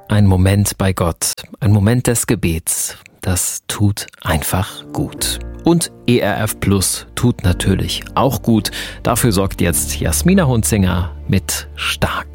Ein Moment bei Gott, ein Moment des Gebets, das tut einfach gut. Und ERF Plus tut natürlich auch gut. Dafür sorgt jetzt Jasmina Hunzinger mit Stark.